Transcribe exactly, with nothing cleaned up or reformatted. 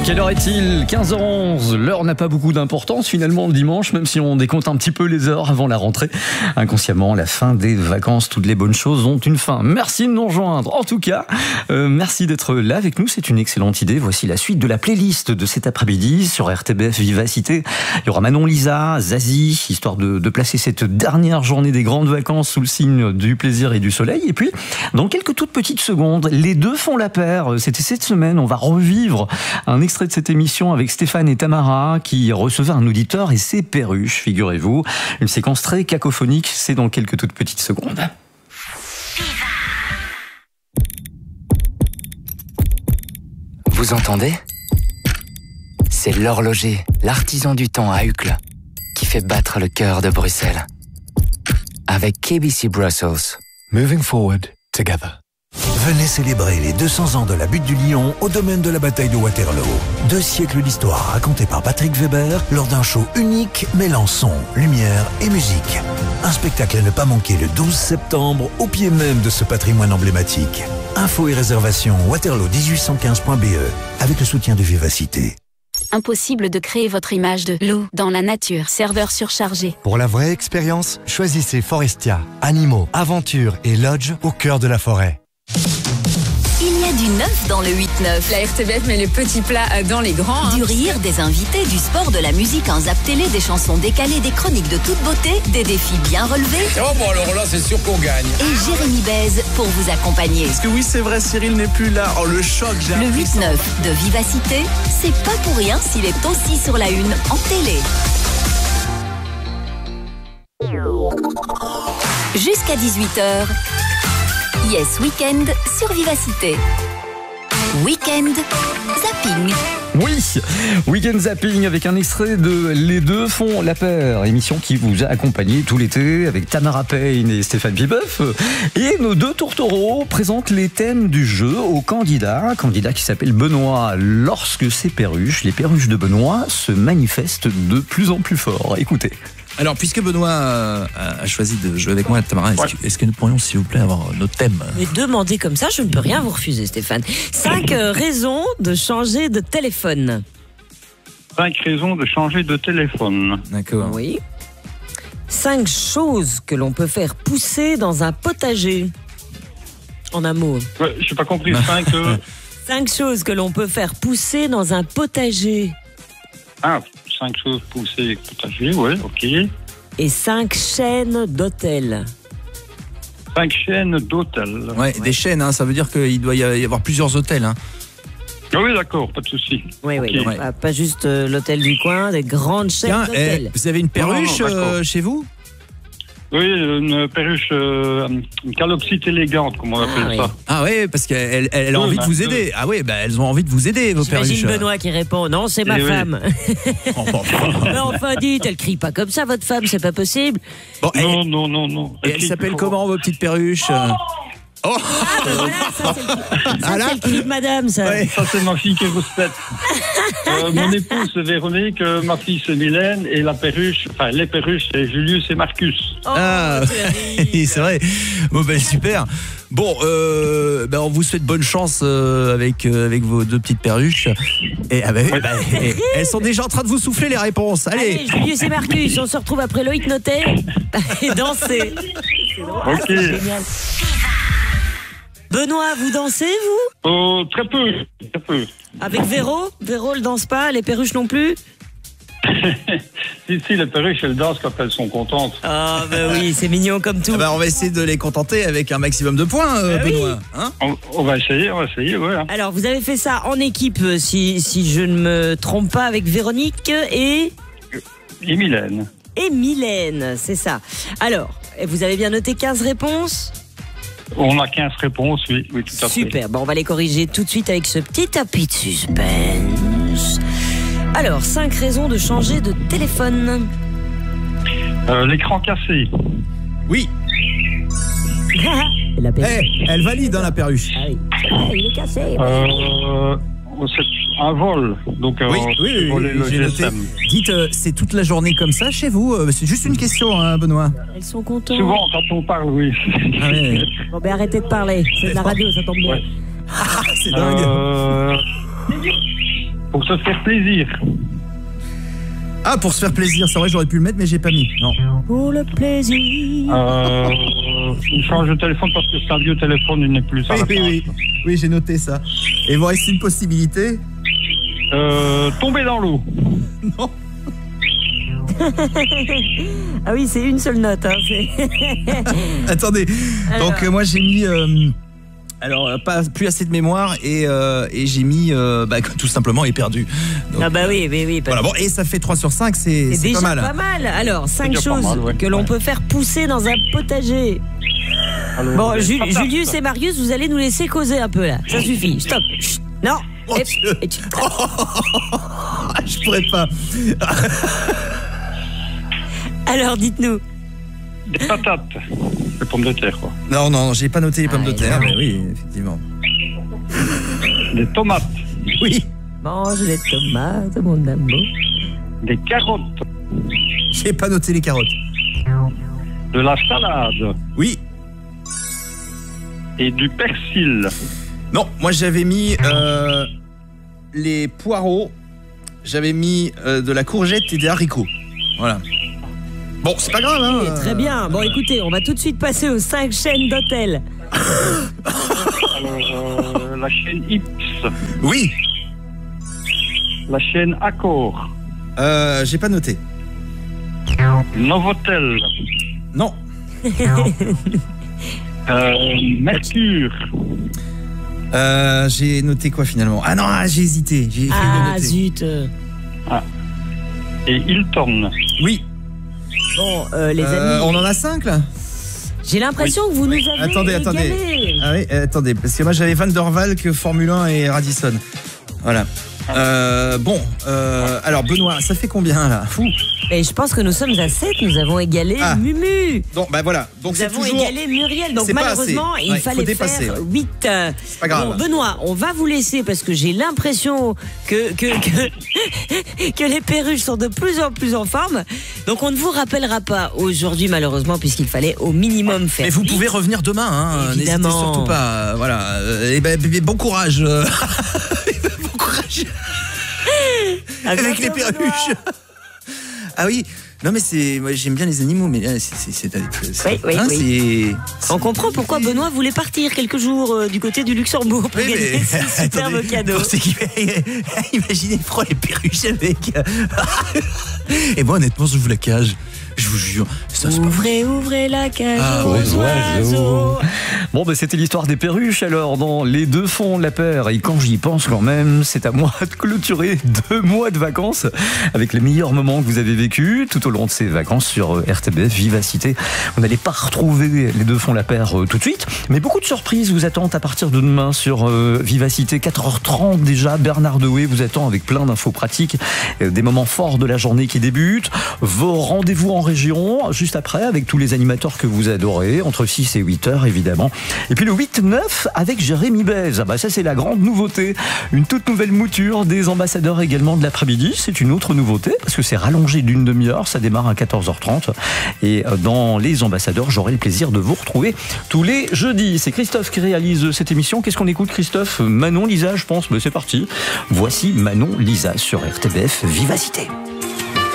Quelle heure est-il ? quinze heures onze. L'heure n'a pas beaucoup d'importance finalement le dimanche, même si on décompte un petit peu les heures avant la rentrée. Inconsciemment, la fin des vacances, toutes les bonnes choses ont une fin. Merci de nous rejoindre. En tout cas, euh, merci d'être là avec nous. C'est une excellente idée. Voici la suite de la playlist de cet après-midi sur R T B F Vivacité. Il y aura Manon Lisa, Zazie, histoire de, de placer cette dernière journée des grandes vacances sous le signe du plaisir et du soleil. Et puis, dans quelques toutes petites secondes, les deux font la paire. C'était cette semaine. On va revivre un extrait de cette émission avec Stéphane et Tamara qui recevaient un auditeur et ses perruches, figurez-vous. Une séquence très cacophonique, c'est dans quelques toutes petites secondes. Vous entendez ? C'est l'horloger, l'artisan du temps à Uccle, qui fait battre le cœur de Bruxelles. Avec K B C Brussels. Moving forward, together. Venez célébrer les deux cents ans de la Butte du Lion au domaine de la bataille de Waterloo. Deux siècles d'histoire racontés par Patrick Weber lors d'un show unique mêlant son, lumière et musique. Un spectacle à ne pas manquer le douze septembre au pied même de ce patrimoine emblématique. Infos et réservations waterloo dix-huit cent quinze point b e avec le soutien de Vivacité. Impossible de créer votre image de loup dans la nature. Serveur surchargé. Pour la vraie expérience, choisissez Forestia. Animaux, aventures et lodge au cœur de la forêt. Il y a du neuf dans le huit neuf. La R T B F met les petits plats dans les grands. Hein. Du rire, des invités, du sport, de la musique, un zap télé, des chansons décalées, des chroniques de toute beauté, des défis bien relevés. Oh bon alors là c'est sûr qu'on gagne. Et Jérémy Bèze pour vous accompagner. Parce que oui c'est vrai, Cyril n'est plus là. Oh le choc, j'ai Le huit neuf de Vivacité, c'est pas pour rien s'il est aussi sur la une en télé. Jusqu'à dix-huit heures. Yes Weekend sur Vivacité. Weekend Zapping. Oui, Weekend Zapping avec un extrait de Les deux font la paire, émission qui vous a accompagné tout l'été avec Tamara Payne et Stéphane Pibeuf. Et nos deux tourtereaux présentent les thèmes du jeu aux candidats. Un candidat qui s'appelle Benoît. Lorsque ces perruches, les perruches de Benoît, se manifestent de plus en plus fort. Écoutez. Alors, puisque Benoît a choisi de jouer avec moi, Tamara, est-ce, ouais. que, est-ce que nous pourrions, s'il vous plaît, avoir notre thème ? Mais demandez comme ça, je ne peux rien vous refuser, Stéphane. Cinq raisons de changer de téléphone. Cinq raisons de changer de téléphone. D'accord. Oui. Cinq choses que l'on peut faire pousser dans un potager. En un mot. Ouais, je n'ai pas compris. Cinq... Euh... Cinq choses que l'on peut faire pousser dans un potager. Ah, cinq choses poussées potager, oui, ok. Et cinq chaînes d'hôtels. Cinq chaînes d'hôtels. Ouais, des chaînes, hein, ça veut dire qu'il doit y avoir plusieurs hôtels. Hein. Ah oui, d'accord, pas de souci. Oui, okay. oui, pas, pas juste euh, l'hôtel du coin, des grandes chaînes Tiens, d'hôtels. Eh, vous avez une perruche non, non, euh, chez vous ? Oui, une perruche, euh, une calopsite élégante, comme on appelle ah, ça. Oui. Ah oui, parce qu'elle elle, elle a oui, envie bah, de vous aider. Oui. Ah oui, bah, elles ont envie de vous aider, vos perruches. J'imagine Benoît qui répond, non, c'est ma Et femme. Oui. Mais enfin, dites, elle crie pas comme ça, votre femme, c'est pas possible. Bon, elle, non, non, non, non. Elle, elle s'appelle comment, vos petites perruches ? Oh Oh ah ben voilà, ça c'est le, ça, ah, c'est le cri de madame, ça. Ouais. Ça c'est ma fille qui vous pète. euh, mon épouse c'est Véronique, euh, ma fille c'est Mylène et la perruche, enfin les perruches c'est Julius et Marcus. Oh, ah, c'est vrai. Bon ben super. Bon, euh, ben, on vous souhaite bonne chance euh, avec euh, avec vos deux petites perruches. Et ah ben, ouais. ben, et, elles sont déjà en train de vous souffler les réponses. Allez, Allez Julius et Marcus, on se retrouve après Loïc Notet et danser. C'est drôle, ok. C'est génial. Benoît, vous dansez, vous ? Oh, très peu, très peu. Avec Véro ? Véro, elle danse pas, les perruches non plus ? si, si, les perruches, elles dansent quand elles sont contentes. Ah, bah oui, c'est mignon comme tout. Ah bah, on va essayer de les contenter avec un maximum de points, euh, bah Benoît. Oui. Hein on, on va essayer, on va essayer, ouais. Alors, vous avez fait ça en équipe, si, si je ne me trompe pas, avec Véronique et... Et Mylène. Et Mylène, c'est ça. Alors, vous avez bien noté quinze réponses ? On a quinze réponses, oui, oui tout à fait. Super, bon, on va les corriger tout de suite avec ce petit tapis de suspense. Alors, cinq raisons de changer de téléphone. Euh, l'écran cassé. Oui. la hey, elle valide dans la perruche. Ah oui, ah, il est cassé. Euh, c'est un vol. Donc, euh, oui, oui, oui, oui j'ai noté. Dites, euh, c'est toute la journée comme ça chez vous ? C'est juste une question, hein, Benoît. Elles sont contentes. Souvent, quand on parle, oui. Ah, oui. Bon, ben arrêtez de parler. C'est de la radio, ça tombe bien. Ouais. Ah, c'est dingue. Euh... Pour se faire plaisir. Ah, pour se faire plaisir, c'est vrai, j'aurais pu le mettre, mais j'ai pas mis. Non. Pour le plaisir. Euh, il change de téléphone parce que c'est un vieux téléphone, il n'est plus à Oui, la oui, place. oui. Oui, j'ai noté ça. Et il vous reste une possibilité. Euh, tomber dans l'eau. Non. Ah oui, c'est une seule note. Hein, c'est... Attendez. Alors. Donc, euh, moi, j'ai mis. Euh, alors, euh, pas plus assez de mémoire et, euh, et j'ai mis euh, bah, tout simplement éperdu. Donc, ah bah oui, oui, oui. voilà, bon, et ça fait trois sur cinq, c'est, C'est c'est déjà pas mal. pas mal. Alors, cinq déjà pas choses mal, ouais. que l'on Ouais. peut faire pousser dans un potager. Alors, Bon, les Jul- patates. Julius et Marius, vous allez nous laisser causer un peu là. Ça suffit. Stop. Chut. Non. Mon Et- Dieu. et tu- Je pourrais pas. Alors, dites-nous. Des patates. Les pommes de terre, quoi. Non, non, j'ai pas noté les pommes Ah, de terre, mais oui, effectivement. Des tomates. Oui, Mange les tomates, mon amour. Des carottes. j'ai pas noté les carottes. De la salade. Oui, Et du persil. non, moi j'avais mis euh, les poireaux, j'avais mis euh, de la courgette et des haricots. Voilà. Bon, c'est pas grave, hein. Eh, très bien. Bon, écoutez, on va tout de suite passer aux cinq chaînes d'hôtels. Alors, euh, la chaîne Ips. Oui, La chaîne Accor. euh, j'ai pas noté. Novotel. Non, Euh, Mercure. euh, j'ai noté quoi finalement? Ah non, ah, j'ai hésité. J'ai failli le Ah, noter. zut. euh. Et Hilton. Oui, Bon, euh, les euh, amis, on en a cinq là. j'ai l'impression que vous nous avez Attendez, attendez. égalés. Ah oui, euh, attendez, parce que moi j'avais Van der Valk, Formule un et Radisson. Voilà. Euh, bon, euh, alors Benoît, ça fait combien là? Fou. Et je pense que nous sommes à sept, nous avons égalé Ah. Mumu. Donc bah voilà. Donc Nous c'est avons toujours. égalé Muriel, donc C'est pas malheureusement assez. il Ouais, faut fallait dépasser, faire ouais. huit. C'est pas grave. Bon, Benoît, on va vous laisser parce que j'ai l'impression que, que, que, que les perruches sont de plus en plus en forme. Donc on ne vous rappellera pas aujourd'hui malheureusement puisqu'il fallait au minimum faire. Mais vous huit. pouvez revenir demain, hein. N'hésitez Évidemment. surtout pas. euh, Voilà. Euh, Et ben, ben, bon courage. euh. Bon courage À avec les bientôt, perruches. Benoît. Ah oui. Non mais c'est, moi j'aime bien les animaux, mais là c'est, c'est, c'est, c'est- Oui, oui, hein, oui. c'est- On comprend pourquoi Benoît voulait partir quelques jours euh, du côté du Luxembourg pour Oui, gagner mais- ce superbe attendez, cadeau. c'est qu'il- Imaginez Froid les perruches avec. Et moi honnêtement je vous la cage. Je vous jure. Ça, c'est pas- Ouvrez, ouvrez la cage Ah, aux aux oiseaux. oiseaux. Bon, ben c'était l'histoire des perruches alors dans les deux fonds de la paire. Et quand j'y pense quand même, c'est à moi de clôturer deux mois de vacances avec les meilleurs moments que vous avez vécus tout au long de ces vacances sur euh, R T B F Vivacité. Vous n'allez pas retrouver les deux fonds de la paire euh, tout de suite, mais beaucoup de surprises vous attendent à partir de demain sur euh, Vivacité. quatre heures trente déjà, Bernard Dehoué vous attend avec plein d'infos pratiques, euh, des moments forts de la journée qui débutent, vos rendez-vous en région, juste après, avec tous les animateurs que vous adorez, entre six et huit heures évidemment. Et puis le huit neuf avec Jérémy Bez. Ah bah ça c'est la grande nouveauté. Une toute nouvelle mouture des ambassadeurs également de l'après-midi. C'est une autre nouveauté parce que c'est rallongé d'une demi-heure. Ça démarre à quatorze heures trente. Et dans les ambassadeurs, j'aurai le plaisir de vous retrouver tous les jeudis. C'est Christophe qui réalise cette émission. Qu'est-ce qu'on écoute, Christophe? Manon, Lisa, je pense. Mais c'est parti. Voici Manon, Lisa sur R T B F Vivacité.